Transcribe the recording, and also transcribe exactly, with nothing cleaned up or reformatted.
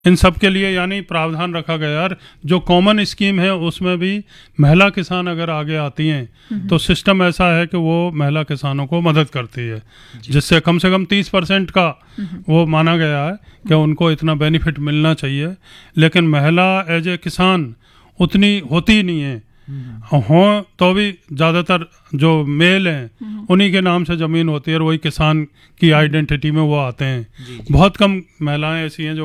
इन सब के लिए यानी प्रावधान रखा गया है। जो कॉमन स्कीम है उसमें भी महिला किसान अगर आगे आती हैं तो सिस्टम ऐसा है कि वो महिला किसानों को मदद करती है, जिससे कम से कम तीस परसेंट का वो माना गया है कि उनको इतना बेनिफिट मिलना चाहिए। लेकिन महिला एज ए किसान उतनी होती ही नहीं है, हो तो भी ज़्यादातर जो मेल हैं उन्हीं के नाम से ज़मीन होती है और वही किसान की आइडेंटिटी में वो आते हैं। बहुत कम महिलाएं ऐसी हैं जो